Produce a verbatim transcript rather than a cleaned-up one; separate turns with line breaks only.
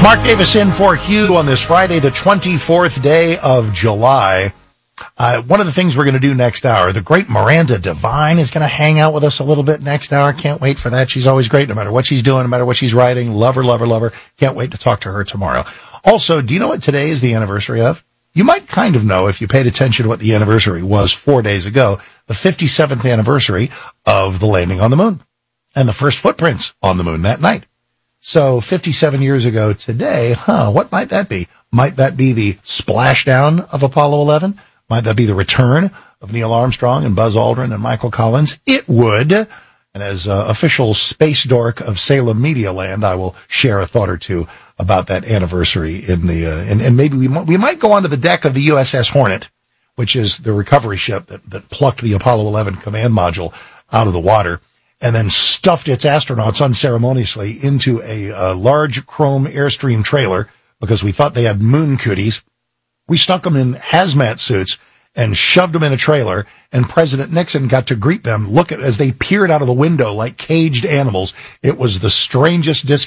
Mark Davis in for Hugh on this Friday, the twenty-fourth day of July. Uh, one of the things we're going to do next hour, the great Miranda Devine is going to hang out with us a little bit next hour. Can't wait for that. She's always great, no matter what she's doing, no matter what she's writing. Love her, love her, love her. Can't wait to talk to her tomorrow. Also, do you know what today is the anniversary of? You might kind of know if you paid attention to what the anniversary was four days ago, the fifty-seventh anniversary of the landing on the moon and the first footprints on the moon that night. So fifty-seven years ago today, huh, what might that be? Might that be the splashdown of Apollo eleven? Might that be the return of Neil Armstrong and Buzz Aldrin and Michael Collins? It would. And as uh, official space dork of Salem Media Land, I will share a thought or two about that anniversary in the, uh, and, and maybe we might, we might go onto the deck of the U S S Hornet, which is the recovery ship that, that plucked the Apollo eleven command module out of the water, and then stuffed its astronauts unceremoniously into a, a large chrome Airstream trailer because we thought they had moon cooties. We stuck them in hazmat suits and shoved them in a trailer, and President Nixon got to greet them, look at as they peered out of the window like caged animals. It was the strangest disc